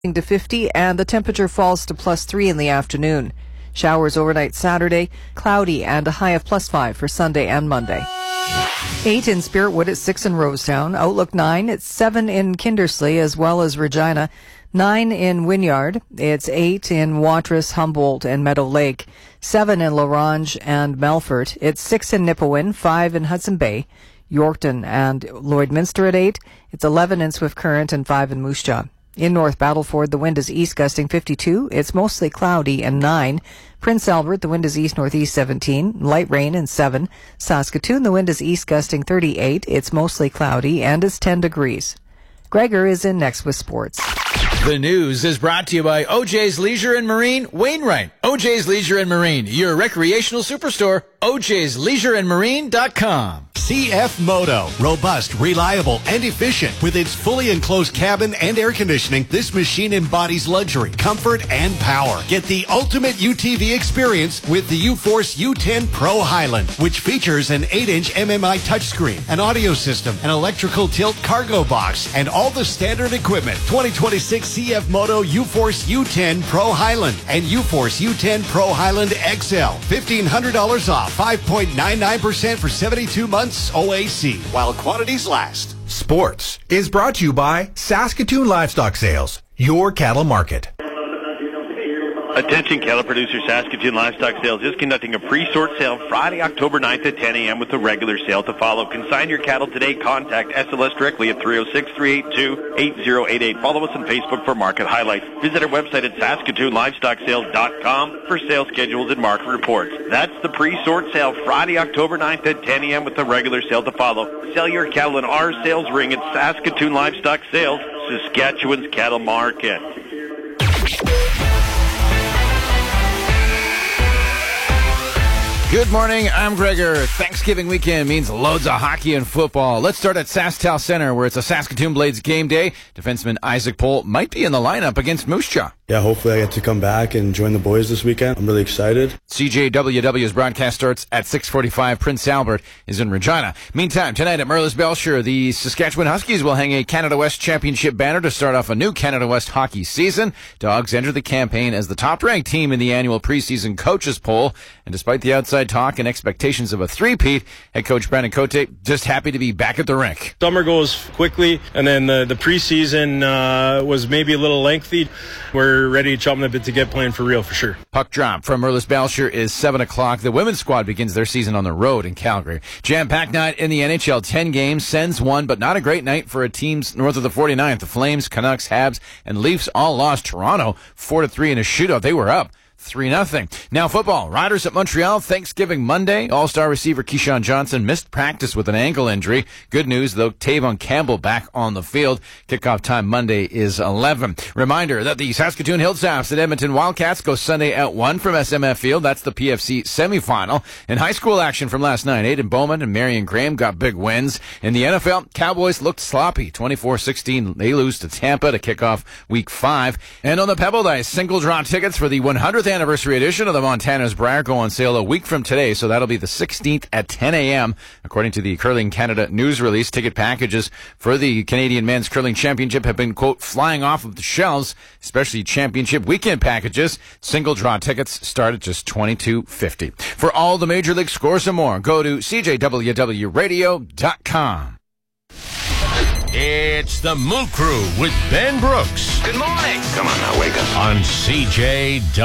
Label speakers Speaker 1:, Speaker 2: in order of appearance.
Speaker 1: to 50, and the temperature falls to +3 in the afternoon. Showers overnight Saturday, cloudy, and a high of +5 for Sunday and Monday. 8 in Spiritwood at 6 in Rosetown. Outlook 9. It's 7 in Kindersley as well as Regina. 9 in Wynyard. It's 8 in Watrous, Humboldt, and Meadow Lake. 7 in La Ronge and Melfort. It's 6 in Nipawin. 5 in Hudson Bay. Yorkton and Lloydminster at 8. It's 11 in Swift Current and 5 in Moose Jaw. In North Battleford, the wind is east gusting 52. It's mostly cloudy and 9. Prince Albert, the wind is east-northeast 17. Light rain and 7. Saskatoon, the wind is east gusting 38. It's mostly cloudy and it's 10 degrees. Gregor is in next with sports.
Speaker 2: The news is brought to you by OJ's Leisure and Marine, Wainwright. OJ's Leisure and Marine, your recreational superstore. OJ'sLeisureandMarine.com.
Speaker 3: CF Moto. Robust, reliable, and efficient. With its fully enclosed cabin and air conditioning, this machine embodies luxury, comfort, and power. Get the ultimate UTV experience with the UForce U10 Pro Highland, which features an 8-inch MMI touchscreen, an audio system, an electrical tilt cargo box, and all the standard equipment. 2026 CF Moto UForce U10 Pro Highland and UForce U10 Pro Highland XL. $1,500 off. 5.99% for 72 months OAC, while quantities last.
Speaker 4: Sports is brought to you by Saskatoon Livestock Sales, your cattle market.
Speaker 5: Attention cattle producer, Saskatoon Livestock Sales is conducting a pre-sort sale Friday, October 9th at 10 a.m. with the regular sale to follow. Consign your cattle today. Contact SLS directly at 306-382-8088. Follow us on Facebook for market highlights. Visit our website at SaskatoonLivestockSales.com for sales schedules and market reports. That's the pre-sort sale Friday, October 9th at 10 a.m. with the regular sale to follow. Sell your cattle in our sales ring at Saskatoon Livestock Sales, Saskatchewan's cattle market.
Speaker 2: Good morning, I'm Gregor. Thanksgiving weekend means loads of hockey and football. Let's start at SaskTel Center, where it's a Saskatoon Blades game day. Defenseman Isaac Pohl might be in the lineup against Moose Jaw.
Speaker 6: Yeah, hopefully I get to come back and join the boys this weekend. I'm really excited.
Speaker 2: CJWW's broadcast starts at 6:45. Prince Albert is in Regina. Meantime, tonight at Merlis Belcher, the Saskatchewan Huskies will hang a Canada West Championship banner to start off a new Canada West hockey season. Dogs enter the campaign as the top-ranked team in the annual preseason coaches poll. And despite the outside talk and expectations of a three-peat, head coach Brandon Cote just happy to be back at the rink.
Speaker 7: Summer goes quickly, and then the preseason was maybe a little lengthy. We're ready to jump a bit to get playing for real, for sure.
Speaker 2: Puck drop from Merlis Belcher is 7 o'clock. The women's squad begins their season on the road in Calgary. Jam-packed night in the NHL. 10 games, Sens won, but not a great night for teams north of the 49th. The Flames, Canucks, Habs, and Leafs all lost. Toronto 4-3 in a shootout. They were up 3-0. Now football. Riders at Montreal, Thanksgiving Monday. All-star receiver Keyshawn Johnson missed practice with an ankle injury. Good news, though, Tavon Campbell back on the field. Kickoff time Monday is 11. Reminder that the Saskatoon Hilltops at Edmonton Wildcats go Sunday at 1 from SMF Field. That's the PFC semifinal. In high school action from last night, Aiden Bowman and Marion Graham got big wins. In the NFL, Cowboys looked sloppy. 24-16, they lose to Tampa to kick off Week 5. And on the Pebble Dice, single draw tickets for the 100th anniversary edition of the Montana's Briar go on sale a week from today, so that'll be the 16th at 10 a.m. According to the Curling Canada news release, ticket packages for the Canadian Men's Curling Championship have been, quote, flying off of the shelves, especially championship weekend packages. Single draw tickets start at just $22.50. For all the Major League scores and more, go to CJWWRadio.com.
Speaker 8: It's the Moo Crew with Ben Brooks.
Speaker 9: Good morning.
Speaker 8: Come on now, wake up. On CJW.